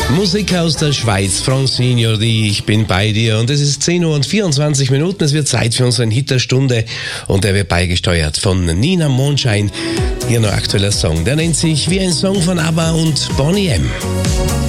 Musik aus der Schweiz, Francine Jordi, ich bin bei dir und es ist 10 Uhr und 24 Minuten, es wird Zeit für unseren Hit der Stunde und der wird beigesteuert von Nina Mondschein. Hier noch aktueller Song, der nennt sich wie ein Song von ABBA und Boney M.